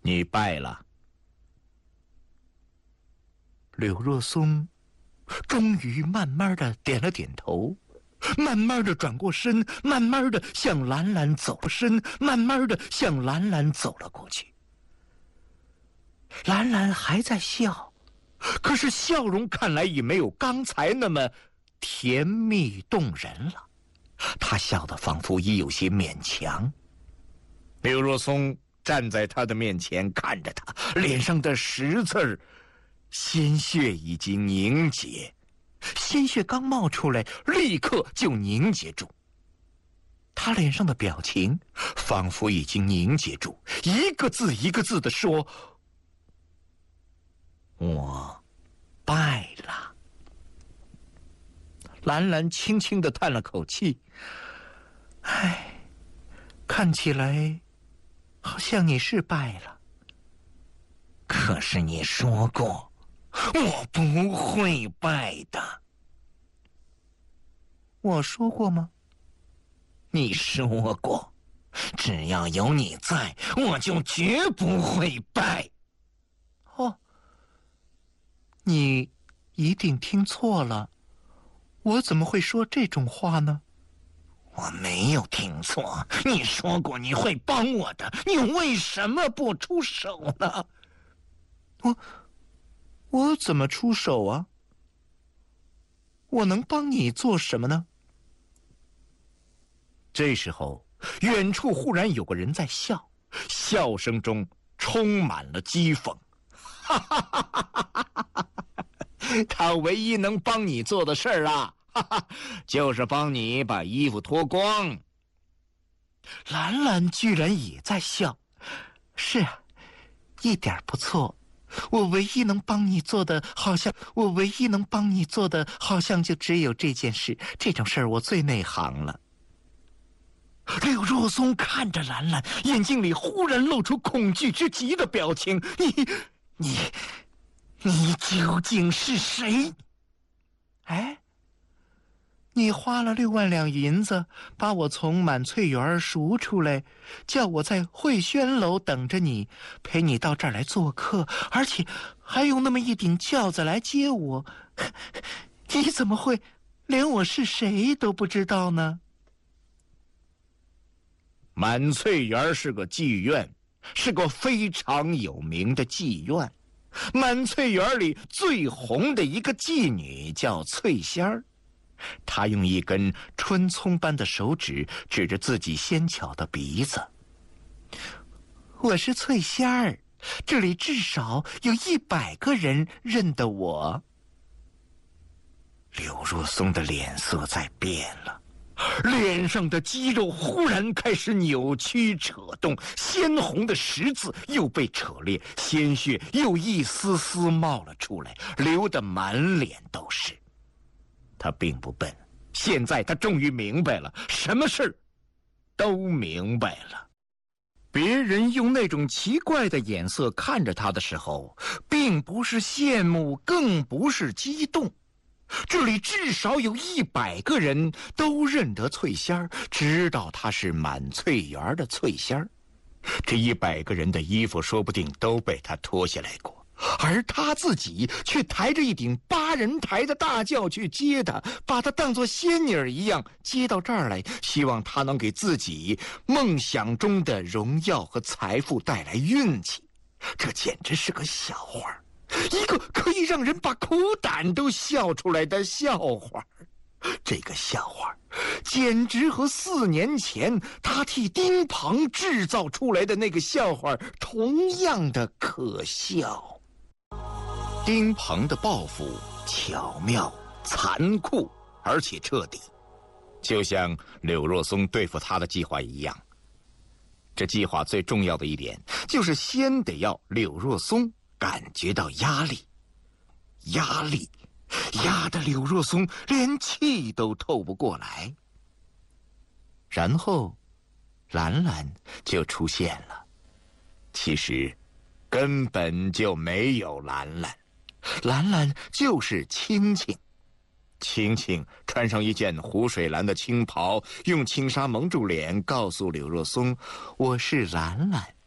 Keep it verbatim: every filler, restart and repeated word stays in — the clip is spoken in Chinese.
你败了。 柳若松终于慢慢的点了点头，慢慢的转过身，慢慢的向兰兰走过身，慢慢的向兰兰走了过去。兰兰还在笑，可是笑容看来已没有刚才那么甜蜜动人了，她笑得仿佛已有些勉强。 柳若松站在他的面前看着他， 脸上的十字儿鲜血已经凝结，鲜血刚冒出来，立刻就凝结住。他脸上的表情仿佛已经凝结住，一个字一个字地说：“我败了。”兰兰轻轻地叹了口气：“唉，看起来好像你是败了。可是你说过，我不会败的。”我说过吗？你说过，只要有你在，我就绝不会败。哦，你一定听错了，我怎么会说这种话呢？我没有听错，你说过你会帮我的，你为什么不出手呢？我我怎么出手啊？我能帮你做什么呢？这时候，远处忽然有个人在笑，笑声中充满了讥讽。哈哈哈哈哈哈！他唯一能帮你做的事儿啊，哈哈，就是帮你把衣服脱光。兰兰居然也在笑。是啊，一点不错。我唯一能帮你做的，好像我唯一能帮你做的，好像就只有这件事。这种事儿我最内行了。柳若松看着兰兰，眼睛里忽然露出恐惧之极的表情。你，你，你究竟是谁？哎，你花了六万两银子把我从满翠园赎出来，叫我在慧轩楼等着你，陪你到这儿来做客，而且还用那么一顶轿子来接我。你怎么会连我是谁都不知道呢？满翠园是个妓院，是个非常有名的妓院。满翠园里最红的一个妓女叫翠仙儿，她用一根春葱般的手指指着自己纤巧的鼻子：“我是翠仙儿，这里至少有一百个人认得我。”柳若松的脸色在变了，脸上的肌肉忽然开始扭曲扯动，鲜红的十字又被扯裂，鲜血又一丝丝冒了出来，流得满脸都是。他并不笨，现在他终于明白了，什么事都明白了。别人用那种奇怪的眼色看着他的时候，并不是羡慕，更不是激动。这里至少有一百个人都认得翠仙儿，知道她是满翠园的翠仙儿。这一百个人的衣服说不定都被她脱下来过，而她自己却抬着一顶八人抬的大轿去接她，把她当作仙女一样接到这儿来，希望她能给自己梦想中的荣耀和财富带来运气。这简直是个笑话，一个可以让人把苦胆都笑出来的笑话。这个笑话简直和四年前他替丁鹏制造出来的那个笑话同样的可笑。丁鹏的报复巧妙、残酷，而且彻底，就像柳若松对付他的计划一样。这计划最重要的一点，就是先得要柳若松感觉到压力，压力，压得柳若松连气都透不过来。然后，兰兰就出现了。其实，根本就没有兰兰，兰兰就是青青。青青穿上一件湖水蓝的青袍，用轻纱蒙住脸，告诉柳若松：“我是兰兰。”